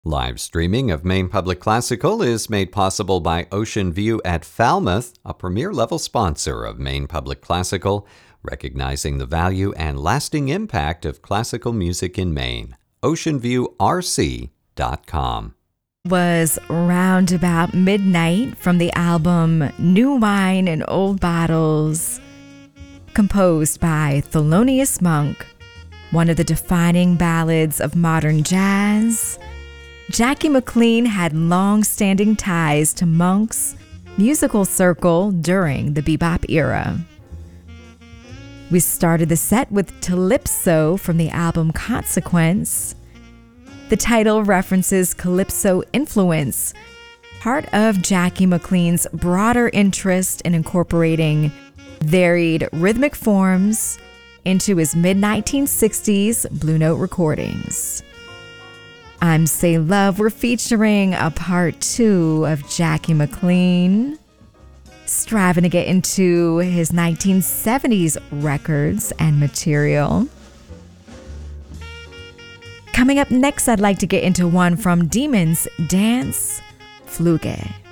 Live streaming of Maine Public Classical is made possible by Ocean View at Falmouth, a premier-level sponsor of Maine Public Classical, recognizing the value and lasting impact of classical music in Maine. OceanViewRC.com. Was round about midnight from the album New Wine in Old Bottles, composed by Thelonious Monk, one of the defining ballads of modern jazz. Jackie McLean had long-standing ties to Monk's musical circle during the bebop era. We started the set with Calypso from the album Consequence. The title references calypso influence, part of Jackie McLean's broader interest in incorporating varied rhythmic forms into his mid-1960s Blue Note recordings. I'm Say Love, we're featuring a part 2 of Jackie McLean, striving to get into his 1970s records and material. Coming up next, I'd like to get into one from Demon's Dance Fluge.